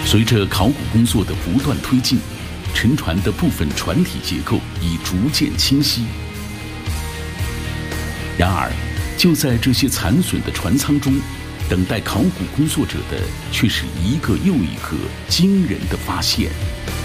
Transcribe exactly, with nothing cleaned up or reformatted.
随着考古工作的不断推进，沉船的部分船体结构已逐渐清晰。然而，就在这些残损的船舱中，等待考古工作者的却是一个又一个惊人的发现。